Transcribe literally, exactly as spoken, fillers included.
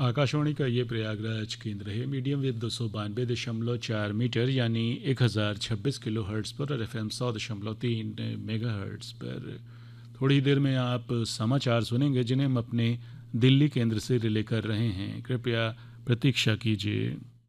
आकाशवाणी का ये प्रयागराज केंद्र है। मीडियम वेव दो सौ बानवे दशमलव चार मीटर यानी एक हज़ार छब्बीस किलो हर्ट्ज़ पर और एफ एम सौ दशमलव तीन मेगा हर्ट्ज़ पर। थोड़ी देर में आप समाचार सुनेंगे जिन्हें हम अपने दिल्ली केंद्र से रिले कर रहे हैं। कृपया प्रतीक्षा कीजिए।